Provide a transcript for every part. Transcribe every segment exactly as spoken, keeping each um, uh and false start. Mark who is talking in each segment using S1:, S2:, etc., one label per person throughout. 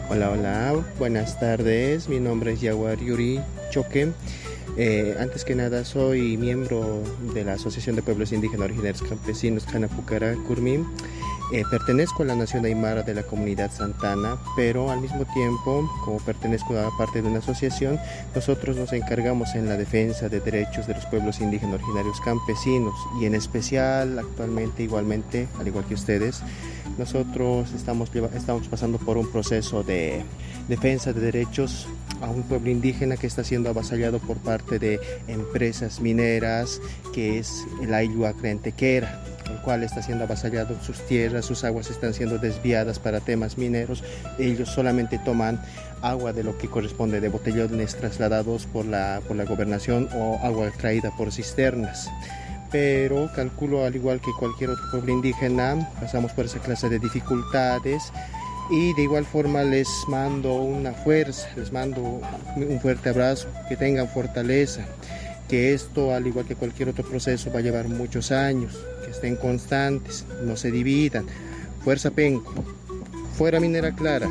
S1: Hola, hola, buenas tardes. Mi nombre es Yaguar Yuri Choque. Eh, antes que nada, soy miembro de la Asociación de Pueblos Indígenas Originarios Campesinos Canapucara Curmí. Eh, pertenezco a la Nación Aymara de la Comunidad Santana, pero al mismo tiempo, como pertenezco a parte de una asociación, nosotros nos encargamos en la defensa de derechos de los pueblos indígenas originarios campesinos y en especial actualmente igualmente, al igual que ustedes, nosotros estamos, estamos pasando por un proceso de defensa de derechos a un pueblo indígena que está siendo avasallado por parte de empresas mineras, que es el Aylluac Rentequera, el cual está siendo avasallado, sus tierras, sus aguas están siendo desviadas para temas mineros. Ellos solamente toman agua de lo que corresponde de botellones trasladados por la, por la gobernación o agua traída por cisternas. Pero calculo, al igual que cualquier otro pueblo indígena, pasamos por esa clase de dificultades. Y de igual forma les mando una fuerza, les mando un fuerte abrazo, que tengan fortaleza, que esto, al igual que cualquier otro proceso, va a llevar muchos años, que estén constantes, no se dividan. Fuerza Penco, fuera Minera Clara.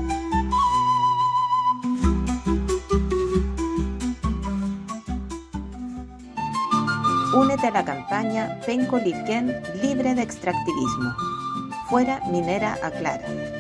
S2: Únete a la campaña Penco Lirquén libre de extractivismo. Fuera Minera Aclara.